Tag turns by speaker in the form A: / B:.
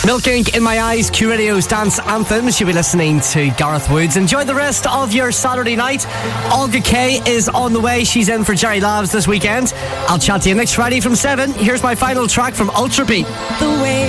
A: Milk Ink, In My Eyes, Q Radio's dance anthems. You'll be listening to Gareth Woods. Enjoy the rest of your Saturday night. Olga Kay is on the way. She's in for Jerry Labs this weekend. I'll chat to you next Friday from 7. Here's my final track from Ultra Beat. The way